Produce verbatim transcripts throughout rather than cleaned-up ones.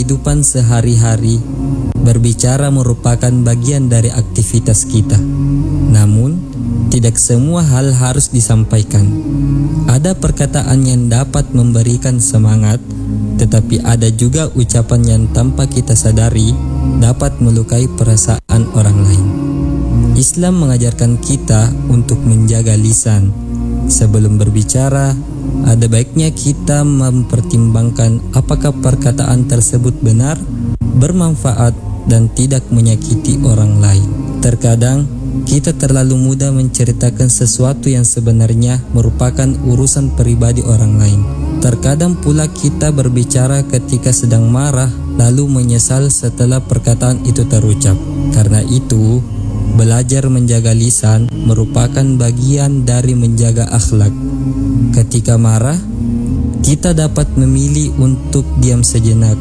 kehidupan sehari-hari, berbicara merupakan bagian dari aktivitas kita. Namun, tidak semua hal harus disampaikan. Ada perkataan yang dapat memberikan semangat, tetapi ada juga ucapan yang tanpa kita sadari dapat melukai perasaan orang lain. Islam mengajarkan kita untuk menjaga lisan. Sebelum berbicara, ada baiknya kita mempertimbangkan apakah perkataan tersebut benar, bermanfaat, dan tidak menyakiti orang lain. Terkadang, kita terlalu mudah menceritakan sesuatu yang sebenarnya merupakan urusan pribadi orang lain. Terkadang pula kita berbicara ketika sedang marah, lalu menyesal setelah perkataan itu terucap. Karena itu, belajar menjaga lisan merupakan bagian dari menjaga akhlak. Ketika marah, kita dapat memilih untuk diam sejenak.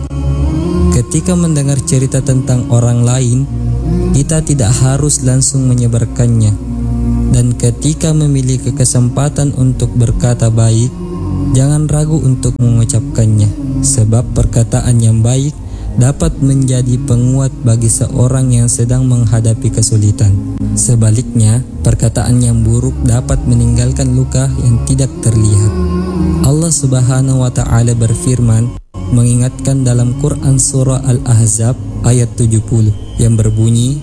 Ketika mendengar cerita tentang orang lain, kita tidak harus langsung menyebarkannya. Dan ketika memiliki kesempatan untuk berkata baik, jangan ragu untuk mengucapkannya, sebab perkataan yang baik dapat menjadi penguat bagi seorang yang sedang menghadapi kesulitan. Sebaliknya, perkataan yang buruk dapat meninggalkan luka yang tidak terlihat. Allah Subhanahu wa Ta'ala berfirman, mengingatkan dalam Quran surah Al-Ahzab ayat tujuh puluh yang berbunyi,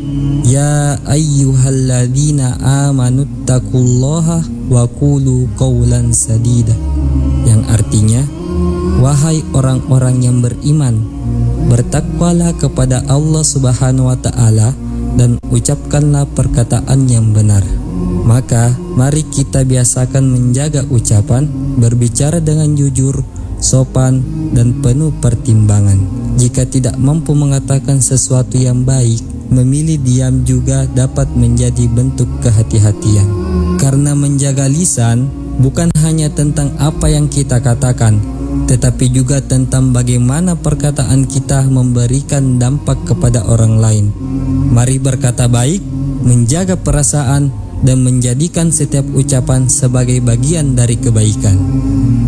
Ya ayyuhalladzina amanu taqullaha wa qulu qawlan sadida, yang artinya, wahai orang-orang yang beriman, bertakwalah kepada Allah Subhanahu wa Ta'ala dan ucapkanlah perkataan yang benar. Maka mari kita biasakan menjaga ucapan, berbicara dengan jujur, sopan, dan penuh pertimbangan. Jika tidak mampu mengatakan sesuatu yang baik, memilih diam juga dapat menjadi bentuk kehati-hatian. Karena menjaga lisan bukan hanya tentang apa yang kita katakan, tetapi juga tentang bagaimana perkataan kita memberikan dampak kepada orang lain. Mari berkata baik, menjaga perasaan, dan menjadikan setiap ucapan sebagai bagian dari kebaikan.